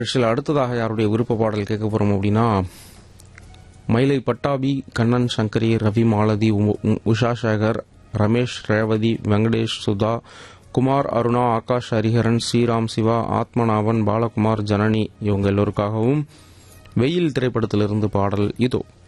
நிகழ்ச்சியில் அடுத்ததாக யாருடைய விருப்ப பாடல் கேட்க போறோம் அப்படின்னா, மயிலை பட்டாபி, கண்ணன், சங்கரி, ரவி, மாலதி, உஷா சேகர், ரமேஷ், ரேவதி, வெங்கடேஷ், சுதா, குமார், அருணா, ஆகாஷ், ஹரிஹரன், ஸ்ரீராம், சிவா, ஆத்மநாபன், பாலகுமார், ஜனனி இவங்க எல்லோருக்காகவும் வெயில் திரைப்படத்திலிருந்து பாடல் இதோ.